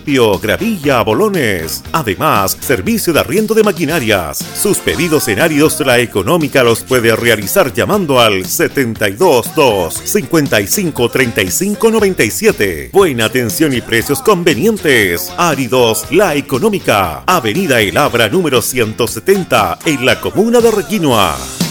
limpio, gravilla, bolones. Además, servicio de arriendo de maquinarias. Sus pedidos en Áridos La Económica los puede realizar llamando al 722-553597. Buena atención y precios convenientes. Áridos La Económica. Avenida El Abra número 170 en la comuna de Requinoa.